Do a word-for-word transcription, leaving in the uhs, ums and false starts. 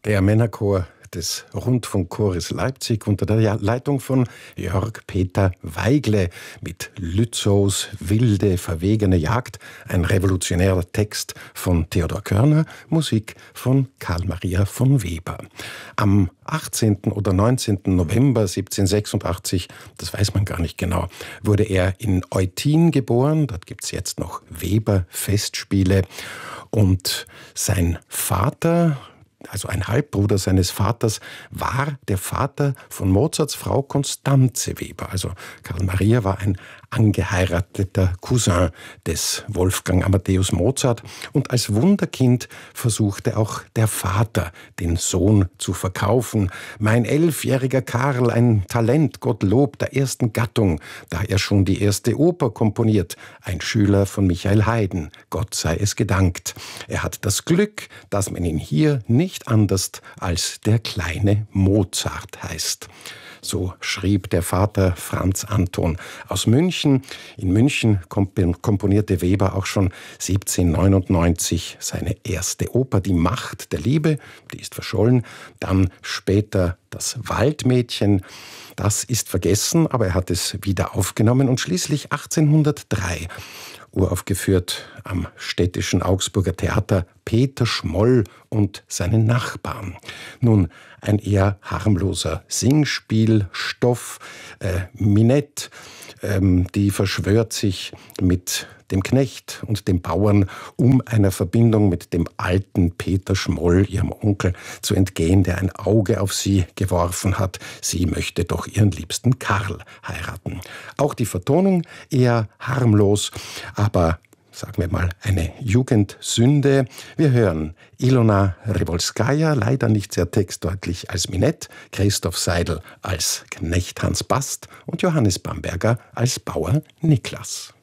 Der Männerchor des Rundfunkchores Leipzig unter der Leitung von Jörg Peter Weigle mit Lützows wilde, verwegene Jagd, ein revolutionärer Text von Theodor Körner, Musik von Karl Maria von Weber. Am achtzehnten oder neunzehnten November siebzehnhundertsechsundachtzig, das weiß man gar nicht genau, wurde er in Eutin geboren. Dort gibt es jetzt noch Weber-Festspiele. Und sein Vater, also ein Halbbruder seines Vaters, war der Vater von Mozarts Frau Constanze Weber. Also Karl Maria war ein angeheirateter Cousin des Wolfgang Amadeus Mozart. Und als Wunderkind versuchte auch der Vater, den Sohn zu verkaufen. Mein elfjähriger Karl, ein Talent, Gottlob, der ersten Gattung, da er schon die erste Oper komponiert. Ein Schüler von Michael Haydn, Gott sei es gedankt. Er hat das Glück, dass man ihn hier nicht anders als der kleine Mozart heißt. So schrieb der Vater Franz Anton aus München. In München komponierte Weber auch schon siebzehnhundertneunundneunzig seine erste Oper, Die Macht der Liebe, die ist verschollen. Dann später Das Waldmädchen, das ist vergessen, aber er hat es wieder aufgenommen. Und schließlich achtzehnhundertdrei uraufgeführt am städtischen Augsburger Theater Peter Schmoll und seine Nachbarn. Nun, ein eher harmloser Singspielstoff. Äh, Minette, ähm, die verschwört sich mit dem Knecht und dem Bauern, um einer Verbindung mit dem alten Peter Schmoll, ihrem Onkel, zu entgehen, der ein Auge auf sie geworfen hat. Sie möchte doch ihren liebsten Karl heiraten. Auch die Vertonung eher harmlos, aber sagen wir mal eine Jugendsünde. Wir hören Ilona Revolskaja, leider nicht sehr textdeutlich, als Minette, Christoph Seidel als Knecht Hans Bast und Johannes Bamberger als Bauer Niklas.